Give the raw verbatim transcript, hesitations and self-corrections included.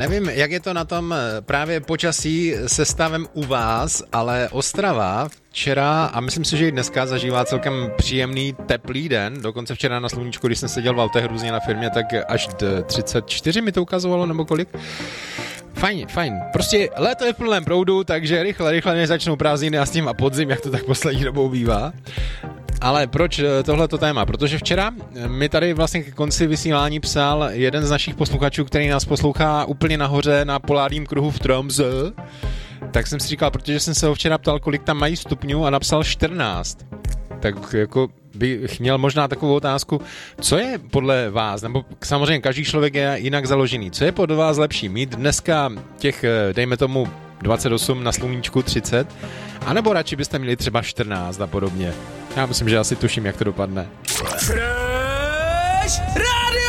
Nevím, jak je to na tom právě počasí se stavem u vás, ale Ostrava včera a myslím si, že i dneska zažívá celkem příjemný teplý den. Dokonce včera na sluníčku, když jsem seděl v autech různě na firmě, tak až třicet čtyři mi to ukazovalo, nebo kolik. Fajn, fajn. Prostě léto je v plném proudu, takže rychle, rychle než začnou prázdniny a s tím a podzim, jak to tak poslední dobou bývá. Ale proč tohleto téma? Protože včera mi tady vlastně k konci vysílání psal jeden z našich posluchačů, který nás poslouchá úplně nahoře na polárním kruhu v Tromsø. Tak jsem si říkal, protože jsem se ho včera ptal, kolik tam mají stupňů a napsal čtrnáct. Tak jako bych měl možná takovou otázku, co je podle vás, nebo samozřejmě každý člověk je jinak založený, co je podle vás lepší? Mít dneska těch, dejme tomu, dvacet osm na sluníčku třicet, anebo radši byste měli třeba čtrnáct a podobně? Já myslím, že asi tuším, jak to dopadne. Fresh Radio!